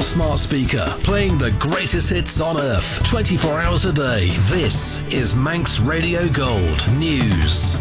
your smart speaker, playing the greatest hits on earth, 24 hours a day. This is Manx Radio Gold News.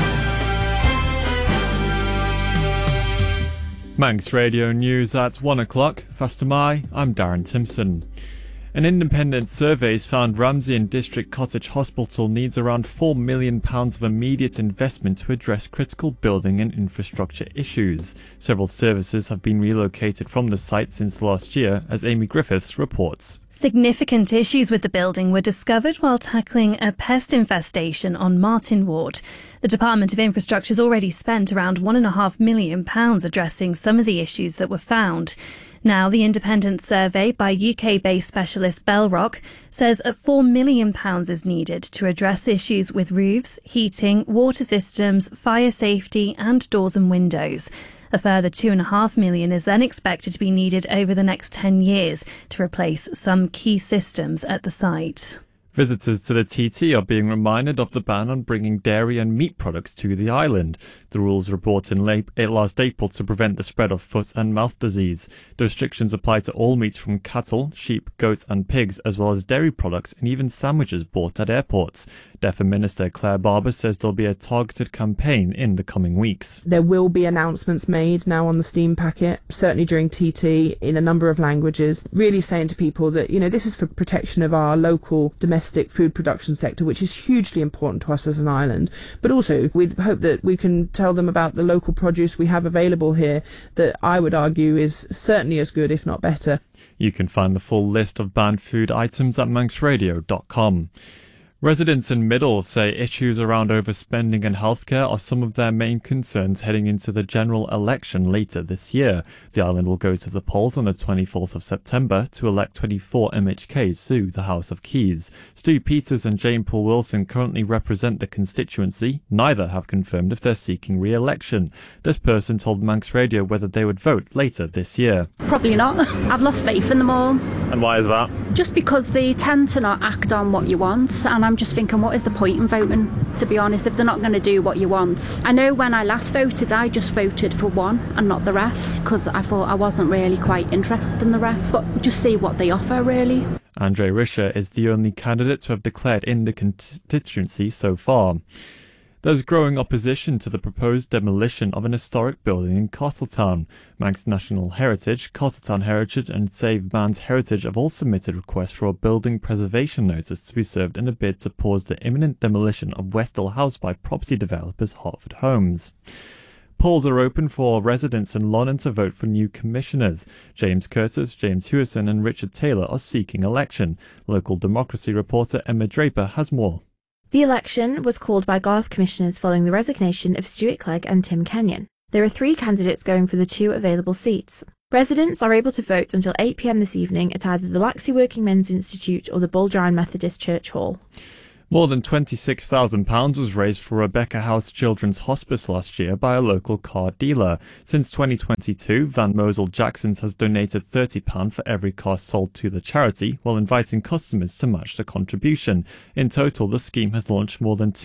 Manx Radio News at 1 o'clock. Faster Mai, I'm Darren Timpson. An independent survey has found Ramsey and District Cottage Hospital needs around £4 million of immediate investment to address critical building and infrastructure issues. Several services have been relocated from the site since last year, as Amy Griffiths reports. Significant issues with the building were discovered while tackling a pest infestation on Martin Ward. The Department of Infrastructure has already spent around £1.5 million addressing some of the issues that were found. Now, the independent survey by UK-based specialist Bellrock says £4 million is needed to address issues with roofs, heating, water systems, fire safety and doors and windows. A further £2.5 million is then expected to be needed over the next 10 years to replace some key systems at the site. Visitors to the TT are being reminded of the ban on bringing dairy and meat products to the island. The rules were brought in last April to prevent the spread of foot and mouth disease. The restrictions apply to all meat from cattle, sheep, goats and pigs, as well as dairy products and even sandwiches bought at airports. DEFRA Minister Claire Barber says there'll be a targeted campaign in the coming weeks. There will be announcements made now on the steam packet, certainly during TT, in a number of languages, really saying to people that, this is for protection of our local domestic food production sector, which is hugely important to us as an island. But also, we'd hope that we can tell them about the local produce we have available here that I would argue is certainly as good, if not better. You can find the full list of banned food items at manxradio.com. Residents in Middle say issues around overspending and healthcare are some of their main concerns heading into the general election later this year. The island will go to the polls on the 24th of September to elect 24 MHKs to the House of Keys. Stu Peters and Jane Paul Wilson currently represent the constituency. Neither have confirmed if they're seeking re-election. This person told Manx Radio whether they would vote later this year. Probably not. I've lost faith in them all. And why is that? Just because they tend to not act on what you want, and I'm just thinking, what is the point in voting, to be honest, if they're not going to do what you want? I know when I last voted, I just voted for one and not the rest, because I thought I wasn't really quite interested in the rest, but just see what they offer, really. Andre Risher is the only candidate to have declared in the constituency so far. There's growing opposition to the proposed demolition of an historic building in Castletown. Manx National Heritage, Castletown Heritage and Save Man's Heritage have all submitted requests for a building preservation notice to be served in a bid to pause the imminent demolition of Westall House by property developers Hartford Homes. Polls are open for residents in Lonnon to vote for new commissioners. James Curtis, James Hewison and Richard Taylor are seeking election. Local democracy reporter Emma Draper has more. The election was called by Garth commissioners following the resignation of Stuart Clegg and Tim Kenyon. There are 3 candidates going for the 2 available seats. Residents are able to vote until 8 p.m. this evening at either the Laxey Working Men's Institute or the Buldrain Methodist Church Hall. More than £26,000 was raised for Rebecca House Children's Hospice last year by a local car dealer. Since 2022, Van Mosel Jacksons has donated £30 for every car sold to the charity, while inviting customers to match the contribution. In total, the scheme has launched more than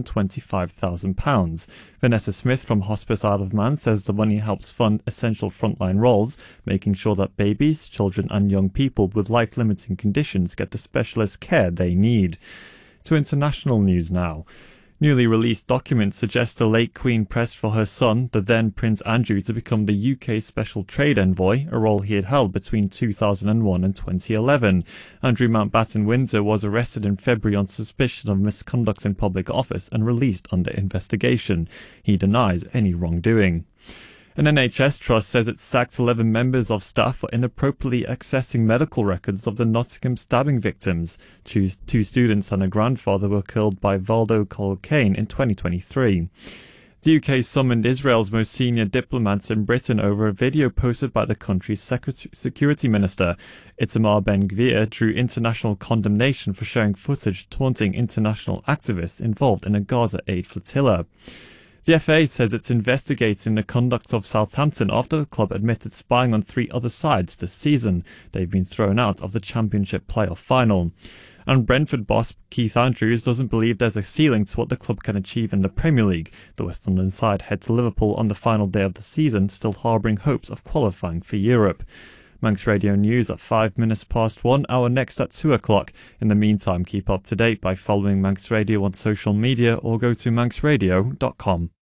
£225,000. Vanessa Smith from Hospice Isle of Man says the money helps fund essential frontline roles, making sure that babies, children and young people with life-limiting conditions get the specialist care they need. To international news now. Newly released documents suggest the late Queen pressed for her son, the then Prince Andrew, to become the UK Special Trade Envoy, a role he had held between 2001 and 2011. Andrew Mountbatten Windsor was arrested in February on suspicion of misconduct in public office and released under investigation. He denies any wrongdoing. An NHS trust says it sacked 11 members of staff for inappropriately accessing medical records of the Nottingham stabbing victims. 2 students and a grandfather were killed by Valdo Colkane in 2023. The UK summoned Israel's most senior diplomats in Britain over a video posted by the country's security minister. Itamar Ben-Gvir drew international condemnation for sharing footage taunting international activists involved in a Gaza aid flotilla. The FA says it's investigating the conduct of Southampton after the club admitted spying on 3 other sides this season. They've been thrown out of the Championship playoff final. And Brentford boss Keith Andrews doesn't believe there's a ceiling to what the club can achieve in the Premier League. The West London side head to Liverpool on the final day of the season, still harbouring hopes of qualifying for Europe. Manx Radio News at 5 minutes past 1, our next at 2 o'clock. In the meantime, keep up to date by following Manx Radio on social media or go to manxradio.com.